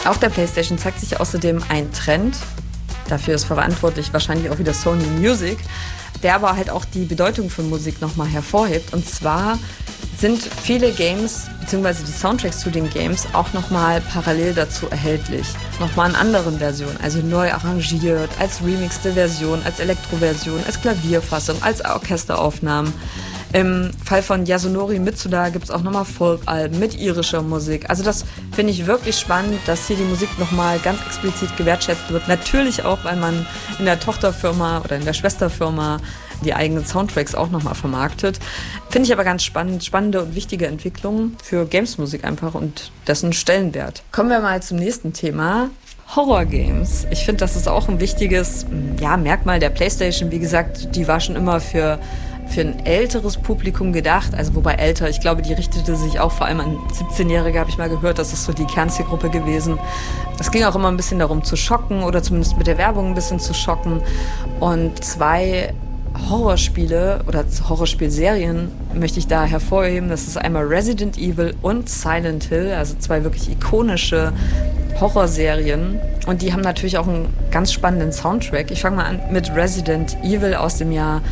Auf der PlayStation zeigt sich außerdem ein Trend, dafür ist verantwortlich wahrscheinlich auch wieder Sony Music, der aber halt auch die Bedeutung von Musik nochmal hervorhebt. Und zwar sind viele Games bzw. die Soundtracks zu den Games auch nochmal parallel dazu erhältlich. Nochmal in anderen Versionen, also neu arrangiert, als remixte Version, als Elektroversion, als Klavierfassung, als Orchesteraufnahmen. Im Fall von Yasunori Mitsuda gibt es auch nochmal Folkalben mit irischer Musik. Also das finde ich wirklich spannend, dass hier die Musik nochmal ganz explizit gewertschätzt wird. Natürlich auch, weil man in der Tochterfirma oder in der Schwesterfirma die eigenen Soundtracks auch nochmal vermarktet. Finde ich aber ganz spannend, spannende und wichtige Entwicklungen für Gamesmusik einfach und dessen Stellenwert. Kommen wir mal zum nächsten Thema. Horror-Games. Ich finde, das ist auch ein wichtiges Merkmal der PlayStation. Wie gesagt, die war schon immer für ein älteres Publikum gedacht, also wobei älter, ich glaube, die richtete sich auch vor allem an 17-Jährige, habe ich mal gehört, das ist so die Kernzielgruppe gewesen. Es ging auch immer ein bisschen darum zu schocken oder zumindest mit der Werbung ein bisschen zu schocken. Und 2 Horrorspiele oder Horrorspielserien möchte ich da hervorheben. Das ist einmal Resident Evil und Silent Hill, also 2 wirklich ikonische Horrorserien. Und die haben natürlich auch einen ganz spannenden Soundtrack. Ich fange mal an mit Resident Evil aus dem Jahr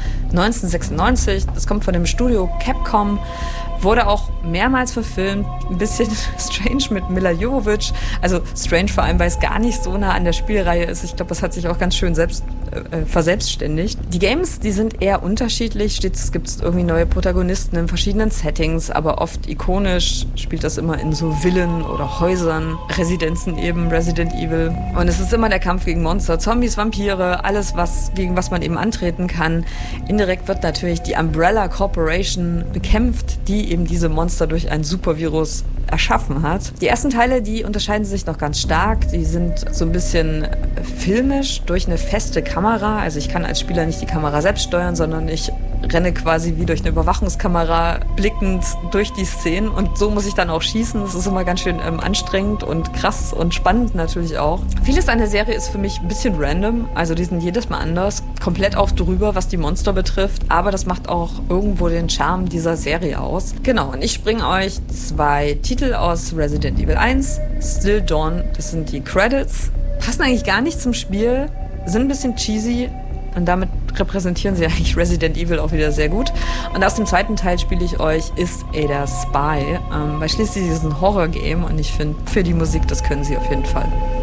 1996. Das kommt von dem Studio Capcom. Wurde auch mehrmals verfilmt. Ein bisschen strange mit Milla Jovovich. Also strange vor allem, weil es gar nicht so nah an der Spielreihe ist. Ich glaube, das hat sich auch ganz schön verselbstständigt. Die Games, die sind eher unterschiedlich. Stets gibt es irgendwie neue Protagonisten in verschiedenen Settings, aber oft ikonisch spielt das immer in so Villen oder Häusern, Residenzen eben, Resident Evil. Und es ist immer der Kampf gegen Monster, Zombies, Vampire, alles, gegen was man eben antreten kann. Indirekt wird natürlich die Umbrella Corporation bekämpft, die eben diese Monster durch ein Supervirus erschaffen hat. Die ersten Teile, die unterscheiden sich noch ganz stark. Die sind so ein bisschen filmisch durch eine feste Kamera. Also ich kann als Spieler nicht die Kamera selbst steuern, sondern ich renne quasi wie durch eine Überwachungskamera blickend durch die Szenen und so muss ich dann auch schießen. Das ist immer ganz schön anstrengend und krass und spannend natürlich auch. Vieles an der Serie ist für mich ein bisschen random, also die sind jedes Mal anders, komplett auch drüber, was die Monster betrifft, aber das macht auch irgendwo den Charme dieser Serie aus. Genau, und ich bringe euch 2 Titel aus Resident Evil 1, Still Dawn, das sind die Credits, passen eigentlich gar nicht zum Spiel, sind ein bisschen cheesy, und damit repräsentieren sie eigentlich Resident Evil auch wieder sehr gut. Und aus dem zweiten Teil spiele ich euch Is Ada Spy, weil schließlich ist es ein Horror-Game und ich finde, für die Musik, das können sie auf jeden Fall.